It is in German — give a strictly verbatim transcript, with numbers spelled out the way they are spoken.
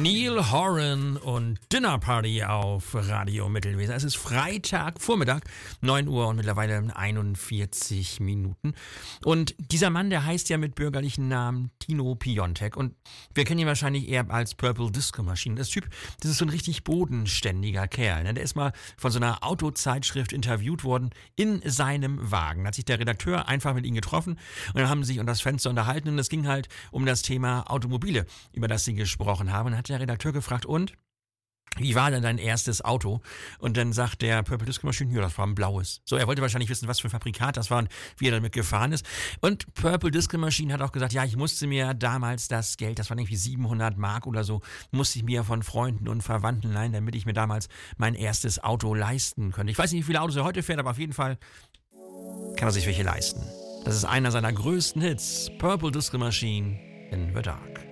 Neil Horan und Dinner Party auf Radio Mittelweser. Es ist Freitagvormittag, neun Uhr und mittlerweile einundvierzig Minuten. Und dieser Mann, der heißt ja mit bürgerlichen Namen Tino Piontek. Und wir kennen ihn wahrscheinlich eher als Purple Disco Machine. Das Typ, das ist so ein richtig bodenständiger Kerl. Ne? Der ist mal von so einer Autozeitschrift interviewt worden in seinem Wagen. Da hat sich der Redakteur einfach mit ihm getroffen und dann haben sie sich unter das Fenster unterhalten. Und es ging halt um das Thema Automobile, über das sie gesprochen haben. Und dann hat der Redakteur gefragt, und wie war denn dein erstes Auto? Und dann sagt der Purple Disco Machine, ja, das war ein blaues. So, er wollte wahrscheinlich wissen, was für ein Fabrikat das war und wie er damit gefahren ist. Und Purple Disco Machine hat auch gesagt, ja, ich musste mir damals das Geld, das waren irgendwie siebenhundert Mark oder so, musste ich mir von Freunden und Verwandten leihen, damit ich mir damals mein erstes Auto leisten könnte. Ich weiß nicht, wie viele Autos er heute fährt, aber auf jeden Fall kann er sich welche leisten. Das ist einer seiner größten Hits, Purple Disco Machine in the Dark.